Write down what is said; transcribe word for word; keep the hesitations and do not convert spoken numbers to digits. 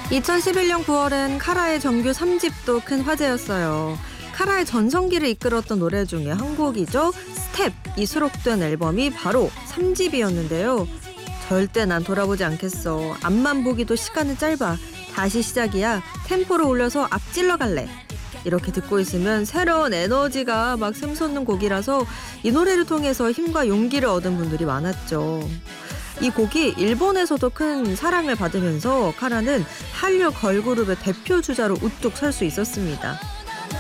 이천십일 년 구월엔 카라의 정규 삼 집도 큰 화제였어요. 카라의 전성기를 이끌었던 노래 중에 한 곡이죠. 스텝이 수록된 앨범이 바로 삼 집이었는데요. 절대 난 돌아보지 않겠어. 앞만 보기도 시간은 짧아. 다시 시작이야. 템포를 올려서 앞질러 갈래. 이렇게 듣고 있으면 새로운 에너지가 막 샘솟는 곡이라서 이 노래를 통해서 힘과 용기를 얻은 분들이 많았죠. 이 곡이 일본에서도 큰 사랑을 받으면서 카라는 한류 걸그룹의 대표 주자로 우뚝 설 수 있었습니다.